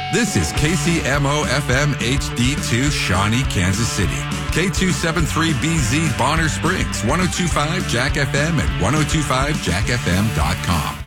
This is KCMO FM HD2 Shawnee, Kansas City. K273BZ Bonner Springs, 1025 Jack FM and 1025jackfm.com.